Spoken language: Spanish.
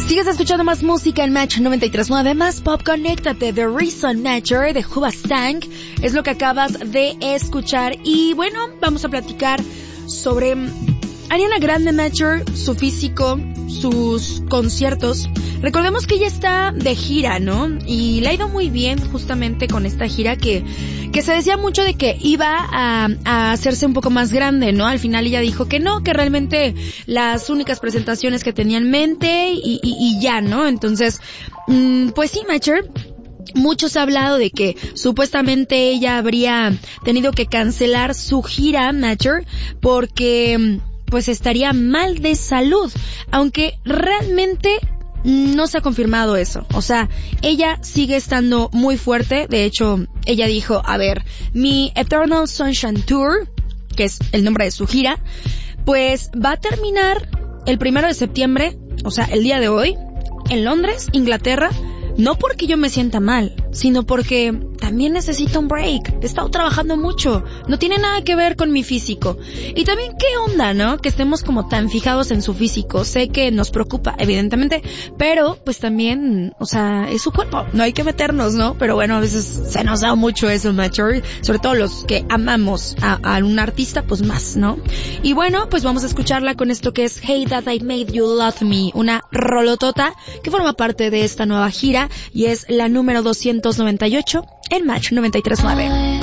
Sigues escuchando más música en Match 93.9, más pop. Conéctate, The Reason Matter de Hoobastank es lo que acabas de escuchar. Y bueno, vamos a platicar sobre Ariana Grande Matcher, su físico, sus conciertos. Recordemos que ella está de gira, ¿no? Y le ha ido muy bien justamente con esta gira que se decía mucho de que iba a hacerse un poco más grande, ¿no? Al final ella dijo que no, que realmente las únicas presentaciones que tenía en mente y ya, ¿no? Entonces, pues sí, Matcher. Muchos han hablado de que supuestamente ella habría tenido que cancelar su gira, Matcher, porque pues estaría mal de salud, aunque realmente no se ha confirmado eso. O sea, ella sigue estando muy fuerte. De hecho, ella dijo, a ver, mi Eternal Sunshine Tour, que es el nombre de su gira, pues va a terminar el 1 de septiembre, o sea, el día de hoy, en Londres, Inglaterra. No porque yo me sienta mal, sino porque también necesito un break. He estado trabajando mucho. No tiene nada que ver con mi físico. Y también qué onda, ¿no? Que estemos como tan fijados en su físico. Sé que nos preocupa, evidentemente, pero pues también, o sea, es su cuerpo. No hay que meternos, ¿no? Pero bueno, a veces se nos da mucho eso, Matcher. Sobre todo los que amamos a un artista, pues más, ¿no? Y bueno, pues vamos a escucharla con esto que es Hey That I Made You Love Me. Una rolotota que forma parte de esta nueva gira y es la número 298 en Match 93.9.